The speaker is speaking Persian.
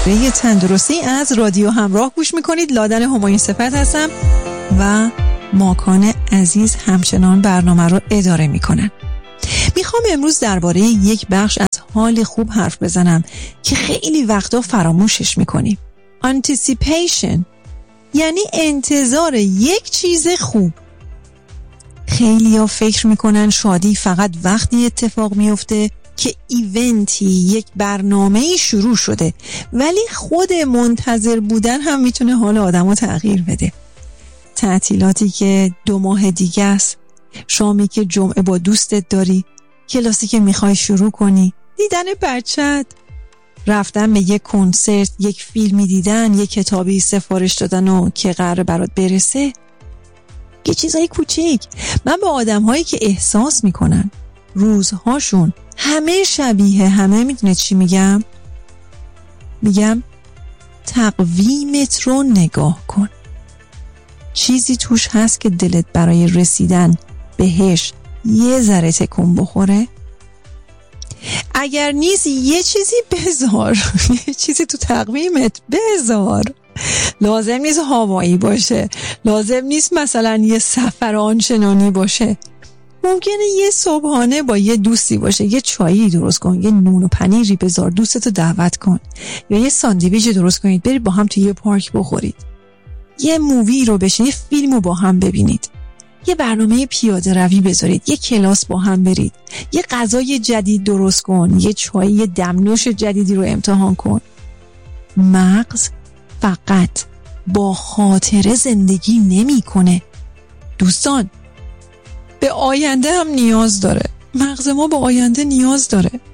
به تندرستی از رادیو همراه گوش میکنید. لادن همایون صفت هستم و ماکان عزیز همچنان برنامه رو اداره میکنن. میخوام امروز درباره یک بخش از حال خوب حرف بزنم که خیلی وقتا فراموشش میکنیم. Anticipation، یعنی انتظار یک چیز خوب. خیلی ها فکر میکنن شادی فقط وقتی اتفاق میفته که ایونتی، یک برنامه‌ای شروع شده، ولی خود منتظر بودن هم میتونه حال آدمو تغییر بده. تعطیلاتی که 2 ماه دیگه است، شامی که جمعه با دوستت داری، کلاسی که میخوای شروع کنی، دیدن بچت، رفتن به یک کنسرت، یک فیلمی دیدن، یک کتابی سفارش دادن و که قراره برات برسه. یه چیزای کوچیک. من با آدم‌هایی که احساس میکنن روزهاشون همه شبیه همه، میدونه چی میگم؟ میگم تقویمت رو نگاه کن. چیزی توش هست که دلت برای رسیدن بهش یه ذره تکون بخوره؟ اگر نیست یه چیزی بذار، یه چیزی تو تقویمت بذار. لازم نیست هوایی باشه، لازم نیست مثلا یه سفر آنچنانی باشه. ممکنه یه صبحانه با یه دوستی باشه، یه چایی درست کن، یه نون و پنیری بذار، دوستتو دعوت کن، یا یه ساندویچ درست کنید برید با هم توی یه پارک بخورید، یه مووی رو بشین، یه فیلم رو با هم ببینید، یه برنامه پیاده روی بذارید، یه کلاس با هم برید، یه غذای جدید درست کن، یه چای، یه دمنوش جدیدی رو امتحان کن. مغز فقط با خاطره زندگی نمی کنه دوستان، به آینده هم نیاز داره. مغز ما به آینده نیاز داره.